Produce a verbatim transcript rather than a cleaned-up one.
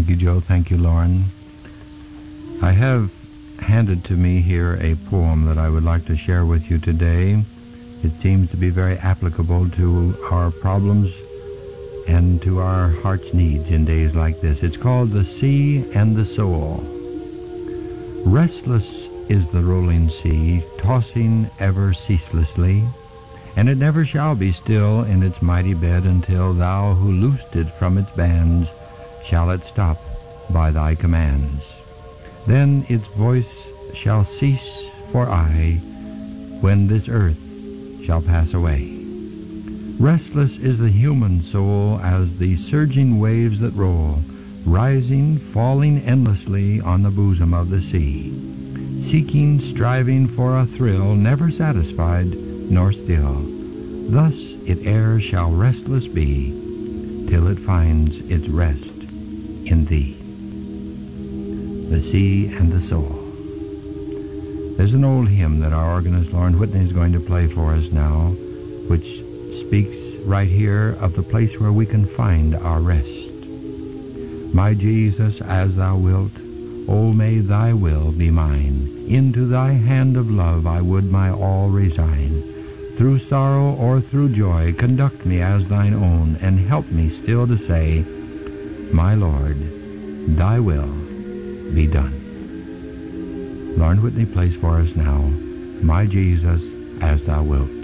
Thank you, Joe. Thank you, Lauren. I have handed to me here a poem that I would like to share with you today. It seems to be very applicable to our problems and to our heart's needs in days like this. It's called The Sea and the Soul. Restless is the rolling sea, tossing ever ceaselessly, and it never shall be still in its mighty bed until thou who loosed it from its bands shall it stop by thy commands. Then its voice shall cease for aye when this earth shall pass away. Restless is the human soul as the surging waves that roll, rising, falling endlessly on the bosom of the sea, seeking, striving for a thrill, never satisfied nor still. Thus it e'er shall restless be, till it finds its rest in thee. The Sea and the Soul. There's an old hymn that our organist Lauren Whitney is going to play for us now, which speaks right here of the place where we can find our rest. My Jesus, as thou wilt, O may thy will be mine. Into thy hand of love I would my all resign. Through sorrow or through joy, conduct me as thine own, and help me still to say, my Lord, thy will be done. Lauren Whitney plays for us now, My Jesus, as thou wilt.